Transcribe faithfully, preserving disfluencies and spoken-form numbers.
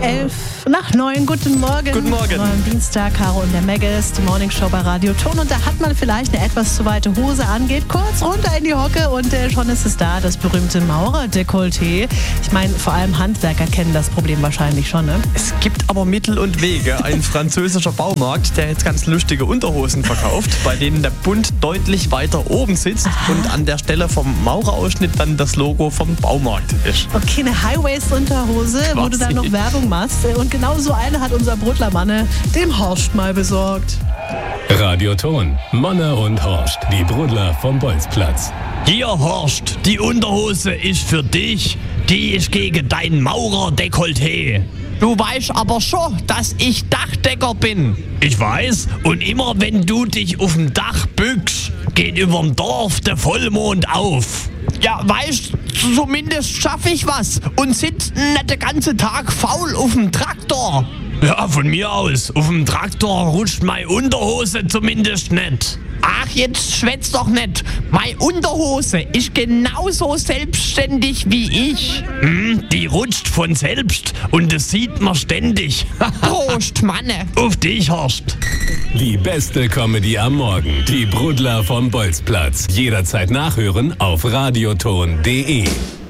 elf nach neun. Guten Morgen. Guten Morgen. Am Dienstag, Caro und der Megas, die Morningshow bei Radio Ton. Und da hat man vielleicht eine etwas zu weite Hose an, geht kurz runter in die Hocke und äh, schon ist es da, das berühmte Maurerdekolleté. Ich meine, vor allem Handwerker kennen das Problem wahrscheinlich schon, ne? Es gibt aber Mittel und Wege. Ein französischer Baumarkt, der jetzt ganz lustige Unterhosen verkauft, bei denen der Bund deutlich weiter oben sitzt Aha. und an der Stelle vom Maurerausschnitt dann das Logo vom Baumarkt ist. Okay, eine High-Waist-Unterhose, wo du dann noch Werbung machst. Und genau so eine hat unser Brudler-Manne dem Horst mal besorgt. Radio Ton, Manne und Horst, die Brudler vom Bolzplatz. Hier, Horst, die Unterhose ist für dich. Die ist gegen dein Maurerdekolleté. Du weißt aber schon, dass ich Dachdecker bin. Ich weiß, und immer wenn du dich auf dem Dach bückst, geht überm Dorf der Vollmond auf. Ja, weißt, zumindest schaffe ich was und sitz nicht den ganzen Tag faul auf dem Traktor. Ja, von mir aus. Auf dem Traktor rutscht meine Unterhose zumindest nicht. Ach, jetzt schwätz doch nicht. Meine Unterhose ist genauso selbstständig wie ich. Hm, die rutscht von selbst und das sieht man ständig. Prost, Manne. Auf dich, Horst. Die beste Comedy am Morgen. Die Brudler vom Bolzplatz. Jederzeit nachhören auf radioton punkt de.